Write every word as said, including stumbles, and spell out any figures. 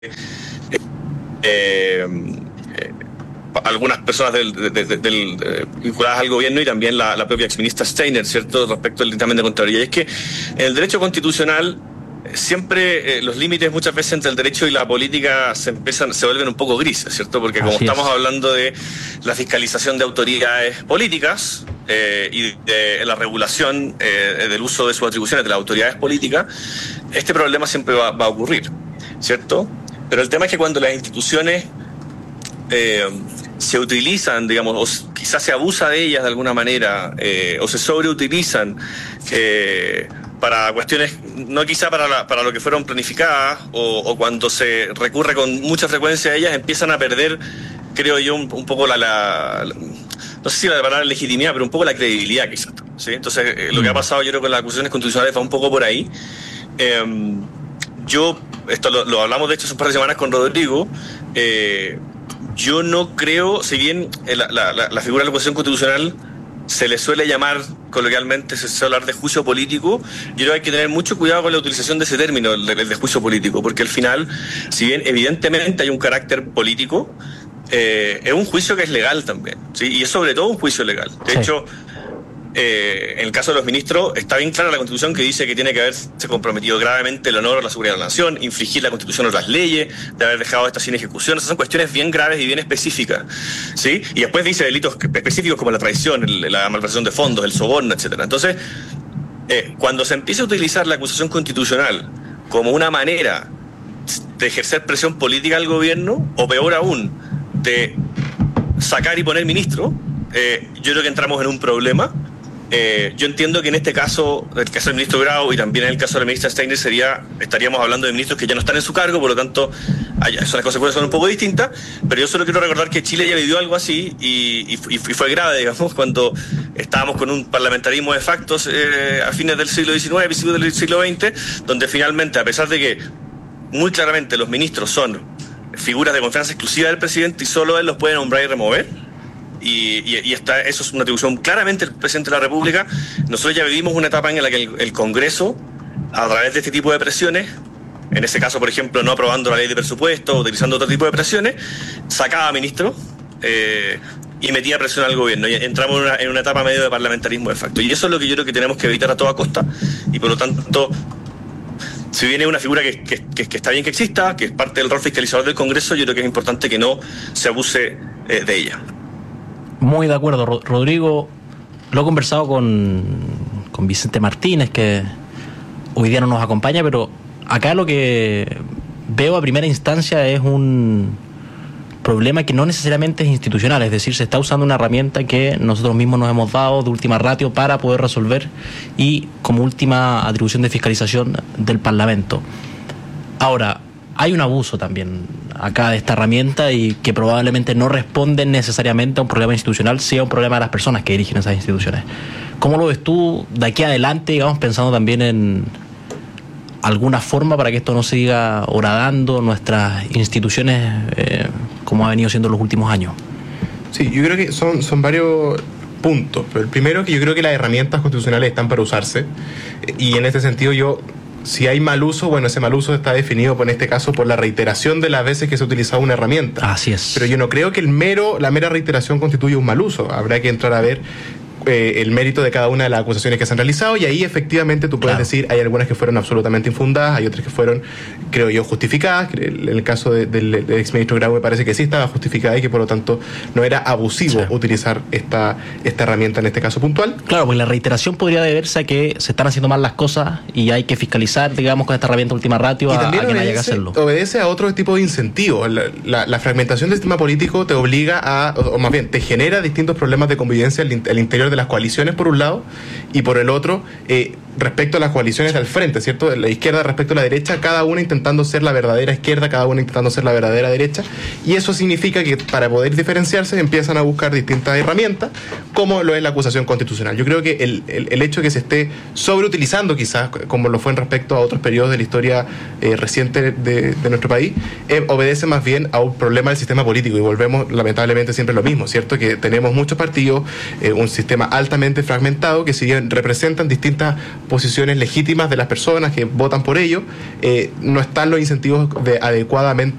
eh, eh, algunas personas del, de, de, del, de, vinculadas al gobierno y también la, la propia exministra Steiner, ¿cierto?, respecto al dictamen de Contraloría. Y es que en el derecho constitucional siempre eh, los límites muchas veces entre el derecho y la política se empiezan, se vuelven un poco grises, ¿cierto? Porque como Así estamos es. hablando de la fiscalización de autoridades políticas eh, y de la regulación eh, del uso de sus atribuciones de las autoridades políticas, este problema siempre va, va a ocurrir, ¿cierto? Pero el tema es que cuando las instituciones eh, se utilizan, digamos, o quizás se abusa de ellas de alguna manera, eh, o se sobreutilizan eh, para cuestiones, no quizá para, la, para lo que fueron planificadas, o, o cuando se recurre con mucha frecuencia a ellas, empiezan a perder, creo yo, un, un poco la, la, la, no sé si la palabra legitimidad, pero un poco la credibilidad quizás, ¿sí? Entonces, eh, lo que ha pasado yo creo con las acusaciones constitucionales va un poco por ahí. Eh, yo, esto lo, lo hablamos de hecho hace un par de semanas con Rodrigo, eh, yo no creo, si bien la, la, la figura de la acusación constitucional se le suele llamar coloquialmente, se suele hablar de juicio político, yo creo que hay que tener mucho cuidado con la utilización de ese término, el de, el de juicio político, porque al final, si bien evidentemente hay un carácter político, eh, es un juicio que es legal también, ¿sí? Y es sobre todo un juicio legal. De sí. hecho, eh, en el caso de los ministros, está bien clara la Constitución que dice que tiene que haberse comprometido gravemente el honor o la seguridad de la nación, infringir la Constitución o las leyes, de haber dejado esta sin ejecución. Esas son cuestiones bien graves y bien específicas, ¿sí? Y después dice delitos específicos como la traición, el, la malversación de fondos, el soborno, etcétera. Entonces, eh, cuando se empieza a utilizar la acusación constitucional como una manera de ejercer presión política al gobierno, o peor aún, de sacar y poner ministro, eh, yo creo que entramos en un problema. Eh, yo entiendo que en este caso, el caso del ministro Grau y también en el caso de la ministra Steiner, sería, estaríamos hablando de ministros que ya no están en su cargo, por lo tanto, hay, las consecuencias son un poco distintas, pero yo solo quiero recordar que Chile ya vivió algo así y, y, y fue grave, digamos, cuando estábamos con un parlamentarismo de factos eh, a fines del siglo diecinueve, principios del siglo veinte, donde finalmente, a pesar de que muy claramente los ministros son figuras de confianza exclusiva del presidente y solo él los puede nombrar y remover, Y, y, y está, eso es una atribución claramente del presidente de la República. Nosotros ya vivimos una etapa en la que el, el Congreso, a través de este tipo de presiones, en ese caso, por ejemplo, no aprobando la ley de presupuesto, utilizando otro tipo de presiones, sacaba ministros eh, y metía presión al gobierno. Y entramos en una, en una etapa medio de parlamentarismo de facto. Y eso es lo que yo creo que tenemos que evitar a toda costa. Y por lo tanto, si viene una figura que, que, que, que está bien que exista, que es parte del rol fiscalizador del Congreso, yo creo que es importante que no se abuse eh, de ella. Muy de acuerdo, Rodrigo. Lo he conversado con, con Vicente Martínez, que hoy día no nos acompaña, pero acá lo que veo a primera instancia es un problema que no necesariamente es institucional, es decir, se está usando una herramienta que nosotros mismos nos hemos dado de última ratio para poder resolver y como última atribución de fiscalización del Parlamento. Ahora, hay un abuso también acá de esta herramienta y que probablemente no responden necesariamente a un problema institucional, sino a un problema de las personas que dirigen esas instituciones. ¿Cómo lo ves tú de aquí adelante, digamos, pensando también en alguna forma para que esto no siga horadando nuestras instituciones eh, como ha venido siendo en los últimos años? Sí, yo creo que son, son varios puntos. Pero el primero, que yo creo que las herramientas constitucionales están para usarse, y en este sentido yo... Si hay mal uso, bueno, ese mal uso está definido, por, en este caso, por la reiteración de las veces que se ha utilizado una herramienta. Así es. Pero yo no creo que el mero, la mera reiteración constituya un mal uso. Habrá que entrar a ver eh, el mérito de cada una de las acusaciones que se han realizado, y ahí efectivamente tú puedes claro. decir, hay algunas que fueron absolutamente infundadas, hay otras que fueron, creo yo, justificadas. En el caso de, del, del exministro Grau me parece que sí estaba justificada y que por lo tanto no era abusivo sí. utilizar esta, esta herramienta en este caso puntual. Claro, porque la reiteración podría deberse a que se están haciendo mal las cosas y hay que fiscalizar, digamos, con esta herramienta última ratio a, a que no haya que hacerlo. Obedece a otro tipo de incentivos. La, la, la fragmentación del sistema político te obliga a, o, o más bien, te genera distintos problemas de convivencia al, al interior de las coaliciones por un lado, y por el otro eh, respecto a las coaliciones del frente, ¿cierto? La izquierda respecto a la derecha, cada una intentando ser la verdadera izquierda, cada una intentando ser la verdadera derecha, y eso significa que para poder diferenciarse empiezan a buscar distintas herramientas, como lo es la acusación constitucional. Yo creo que el, el, el hecho de que se esté sobreutilizando quizás, como lo fue en respecto a otros periodos de la historia eh, reciente de, de nuestro país, eh, obedece más bien a un problema del sistema político, y volvemos lamentablemente siempre a lo mismo, ¿cierto? Que tenemos muchos partidos, eh, un sistema altamente fragmentado, que si bien representan distintas posiciones legítimas de las personas que votan por ello, eh, no están los incentivos de adecuadamente